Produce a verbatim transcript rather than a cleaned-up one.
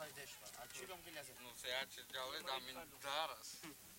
faz dez, pá. Há de chegar um guilherme. Não sei, há de chegar ali, dá-me em taras.